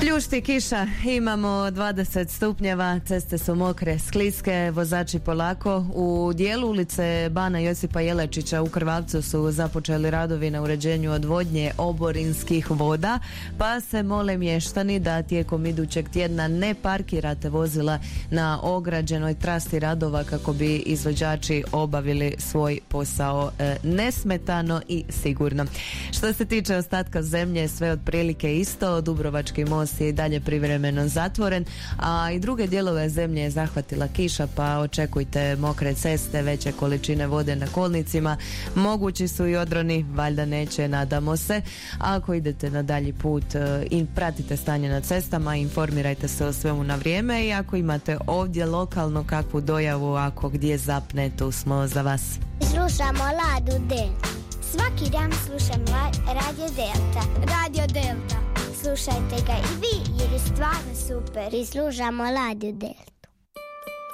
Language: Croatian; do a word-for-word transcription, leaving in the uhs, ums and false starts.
Pljušti kiša, imamo dvadeset stupnjeva, ceste su mokre, skliske, vozači polako. U dijelu ulice Bana Josipa Jelačića u Krvavcu su započeli radovi na uređenju odvodnje oborinskih voda, pa se mole mještani da tijekom idućeg tjedna ne parkirate vozila na ograđenoj trasi radova kako bi izvođači obavili svoj posao e, nesmetano i sigurno. Što se tiče ostatka zemlje, sve otprilike isto. Dubrovački most je i dalje privremeno zatvoren, a i druge dijelove zemlje je zahvatila kiša, pa očekujte mokre ceste, veće količine vode na kolnicima, mogući su i odroni, valjda neće, nadamo se. Ako idete na dalji put i pratite stanje na cestama, informirajte se o svemu na vrijeme, i ako imate ovdje lokalno kakvu dojavu, ako gdje zapne, tu smo za vas. Slušamo Ladu Delta. Svaki dan slušam la- Radio Delta. Radio Delta. Slušajte ga i vi jer je stvarno super. I slušamo Radio Delta.